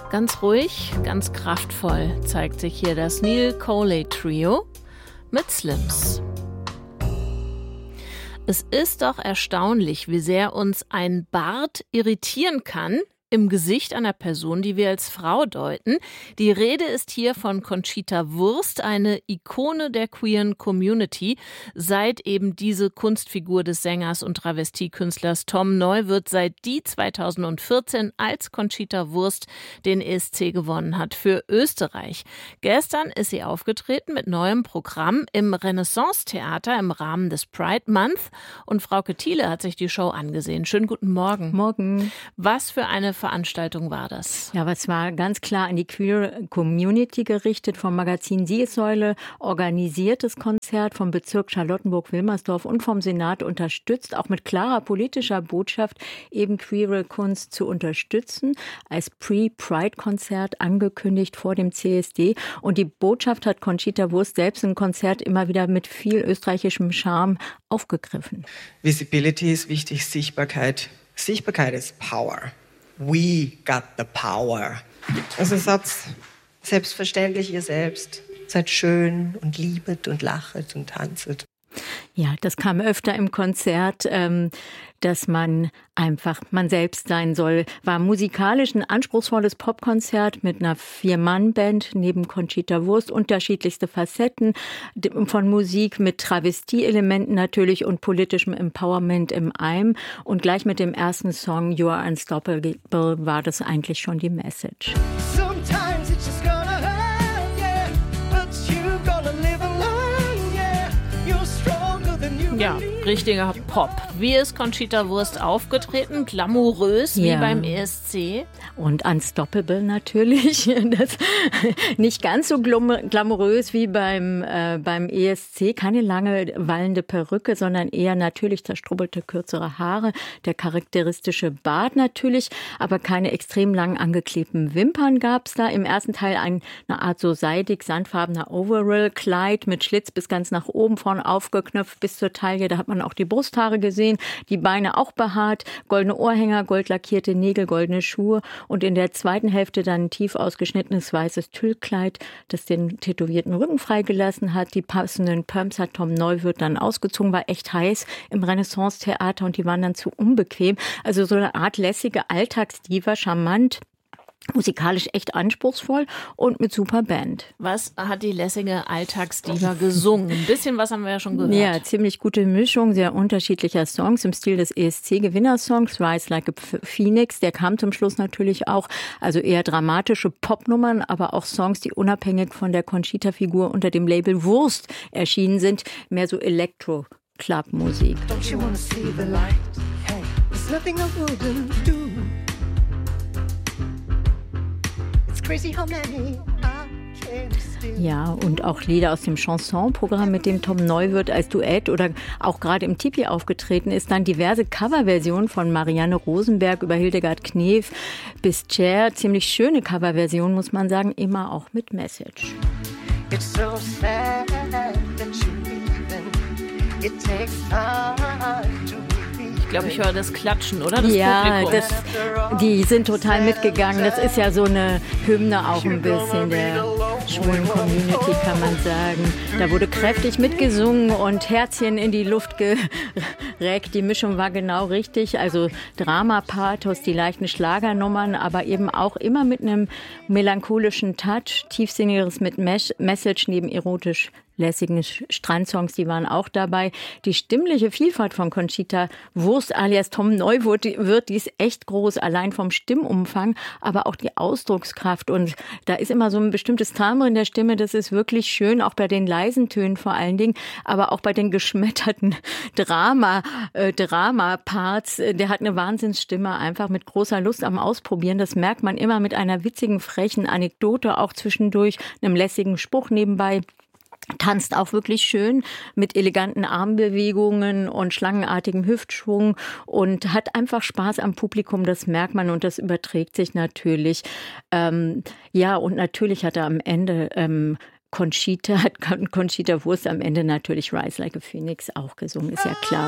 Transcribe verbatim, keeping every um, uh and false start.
Ganz ruhig, ganz kraftvoll zeigt sich hier das Neil Coley Trio mit Slims. Es ist doch erstaunlich, wie sehr uns ein Bart irritieren kann im Gesicht einer Person, die wir als Frau deuten. Die Rede ist hier von Conchita Wurst, eine Ikone der queeren Community, seit eben diese Kunstfigur des Sängers und Travestiekünstlers Tom Neuwirth, seit die zweitausendvierzehn als Conchita Wurst den E S C gewonnen hat für Österreich. Gestern ist sie aufgetreten mit neuem Programm im Renaissance-Theater im Rahmen des Pride Month und Frauke Thiele hat sich die Show angesehen. Schönen guten Morgen. Morgen. Was für eine Veranstaltung war das? Ja, aber es war ganz klar an die Queer Community gerichtet, vom Magazin Siegessäule organisiertes Konzert vom Bezirk Charlottenburg-Wilmersdorf und vom Senat unterstützt, auch mit klarer politischer Botschaft, eben queere Kunst zu unterstützen, als Pre-Pride-Konzert angekündigt vor dem C S D. Und die Botschaft hat Conchita Wurst selbst im Konzert immer wieder mit viel österreichischem Charme aufgegriffen. Visibility ist wichtig, Sichtbarkeit. Sichtbarkeit ist Power. We got the power. Also Satz, selbstverständlich ihr selbst. Seid schön und liebet und lachet und tanzet. Ja, das kam öfter im Konzert, ähm, dass man einfach man selbst sein soll. War musikalisch ein anspruchsvolles Popkonzert mit einer Vier-Mann-Band neben Conchita Wurst, unterschiedlichste Facetten von Musik mit Travestie-Elementen natürlich und politischem Empowerment im Eim. Und gleich mit dem ersten Song You Are Unstoppable war das eigentlich schon die Message. Sometimes it's just gonna hurt, yeah, but you gonna live alone, yeah, you're stronger than you Ja, richtiger Pop. Wie ist Conchita Wurst aufgetreten? Glamourös, Ja. wie beim E S C. Und Unstoppable natürlich. Das, nicht ganz so glamourös wie beim, äh, beim E S C. Keine lange wallende Perücke, sondern eher natürlich zerstrubbelte, kürzere Haare. Der charakteristische Bart natürlich, aber keine extrem lang angeklebten Wimpern gab es da. Im ersten Teil ein, eine Art so seidig, sandfarbener Overall-Kleid mit Schlitz bis ganz nach oben, vorn aufgeknöpft bis zur Taille. Da hat man auch die Brusthaare gesehen, die Beine auch behaart, goldene Ohrhänger, goldlackierte Nägel, goldene Schuhe und in der zweiten Hälfte dann ein tief ausgeschnittenes weißes Tüllkleid, das den tätowierten Rücken freigelassen hat. Die passenden Pumps hat Tom Neuwirth dann ausgezogen, war echt heiß im Renaissance-Theater und die waren dann zu unbequem. Also so eine Art lässige Alltagsdiva, charmant, musikalisch echt anspruchsvoll und mit super Band. Was hat die lässige Alltagsdiva gesungen? Ein bisschen was haben wir ja schon gehört. Ja, ziemlich gute Mischung sehr unterschiedlicher Songs im Stil des E S C-Gewinnersongs Rise Like a Phoenix. Der kam zum Schluss natürlich auch, also eher dramatische Popnummern, aber auch Songs, die unabhängig von der Conchita-Figur unter dem Label Wurst erschienen sind. Mehr so Elektro-Club-Musik. Don't you wanna see the light? Hey, there's nothing I wouldn't do. It's crazy how many I can steal. Ja, und auch Lieder aus dem Chanson-Programm, mit dem Tom Neuwirth als Duett oder auch gerade im Tipi aufgetreten ist, dann diverse Coverversionen von Marianne Rosenberg über Hildegard Knef bis Cher. Ziemlich schöne Coverversionen, muss man sagen, immer auch mit Message. It's so sad that you're leaving. It takes time to believe. Ich glaube, ich höre das Klatschen, oder? Das Ja, Publikum. das, die sind total mitgegangen. Das ist ja so eine Hymne auch ein bisschen der schwulen Community, kann man sagen. Da wurde kräftig mitgesungen und Herzchen in die Luft gereckt. Die Mischung war genau richtig. Also Drama-Pathos, die leichten Schlagernummern, aber eben auch immer mit einem melancholischen Touch. Tiefsinnigeres mit Mes- Message neben erotisch lässigen Strandsongs, die waren auch dabei. Die stimmliche Vielfalt von Conchita Wurst alias Tom Neuwirth, die, wird, die ist echt groß, allein vom Stimmumfang, aber auch die Ausdruckskraft. Und da ist immer so ein bestimmtes Timbre in der Stimme, das ist wirklich schön, auch bei den leisen Tönen vor allen Dingen, aber auch bei den geschmetterten Drama, äh, Drama-Parts. Der hat eine Wahnsinnsstimme, einfach mit großer Lust am Ausprobieren. Das merkt man immer mit einer witzigen, frechen Anekdote, auch zwischendurch, einem lässigen Spruch nebenbei. Tanzt auch wirklich schön mit eleganten Armbewegungen und schlangenartigem Hüftschwung und hat einfach Spaß am Publikum, das merkt man und das überträgt sich natürlich. Ähm, ja, und natürlich hat er am Ende ähm, Conchita, hat Conchita Wurst am Ende natürlich Rise Like a Phoenix auch gesungen, ist ja klar.